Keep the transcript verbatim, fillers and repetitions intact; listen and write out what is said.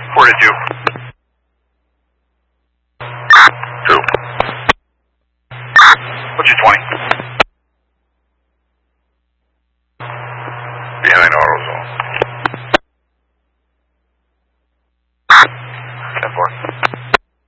forty-two. Two. What's your twenty? Behind AutoZone. ten four.